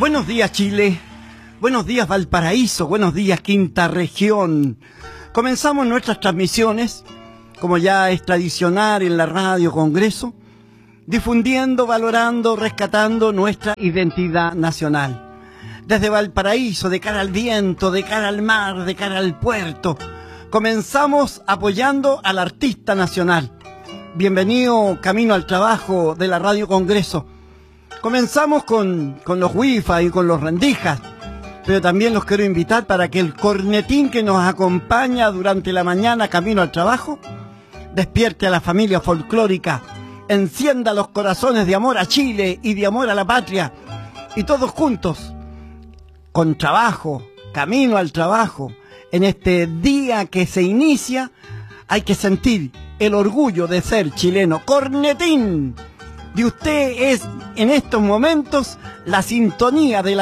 Buenos días, Chile. Buenos días, Valparaíso. Buenos días, Quinta Región. Comenzamos nuestras transmisiones, como ya es tradicional en la Radio Congreso, difundiendo, valorando, rescatando nuestra identidad nacional. Desde Valparaíso, de cara al viento, de cara al mar, de cara al puerto, comenzamos apoyando al artista nacional. Bienvenido Camino al Trabajo de la Radio Congreso. Comenzamos con los Wifa y con los rendijas, pero también los quiero invitar para que el cornetín que nos acompaña durante la mañana camino al trabajo despierte a la familia folclórica, encienda los corazones de amor a Chile y de amor a la patria, y todos juntos, con trabajo, camino al trabajo, en este día que se inicia, hay que sentir el orgullo de ser chileno. Cornetín, de usted es en estos momentos la sintonía de la